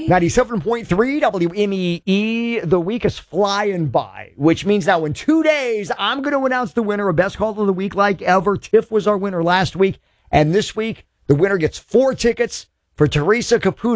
97.3 WMEE. The week is flying by, which means now in 2 days, I'm going to announce the winner of Best Call of the Week like ever. Tiff was our winner last week. And this week, the winner gets 4 tickets for Teresa Caputo